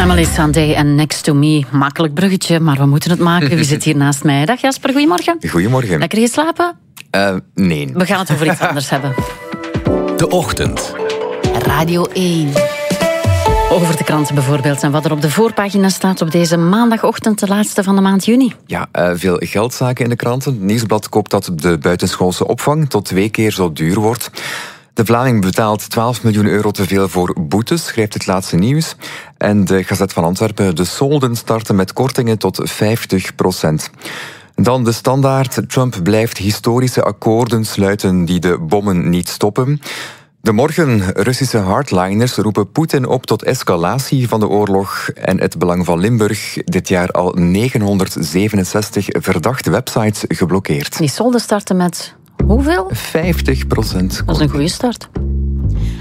Emily Sandé en Next to Me. Makkelijk bruggetje, maar we moeten het maken. Wie zit hier naast mij? Dag Jasper, goedemorgen. Goedemorgen. Lekker geslapen? Nee. We gaan het over iets anders hebben. De Ochtend. Radio 1. Over de kranten bijvoorbeeld en wat er op de voorpagina staat op deze maandagochtend, de laatste van de maand juni. Ja, veel geldzaken in de kranten. Het Nieuwsblad koopt dat de buitenschoolse opvang tot 2 keer zo duur wordt. De Vlaming betaalt 12 miljoen euro te veel voor boetes, schrijft het laatste nieuws. En de Gazet van Antwerpen, de solden starten met kortingen tot 50%. Dan de Standaard. Trump blijft historische akkoorden sluiten die de bommen niet stoppen. De Morgen. Russische hardliners roepen Poetin op tot escalatie van de oorlog en het Belang van Limburg. Dit jaar al 967 verdachte websites geblokkeerd. Die solden starten met hoeveel? 50%. Dat is een goede start.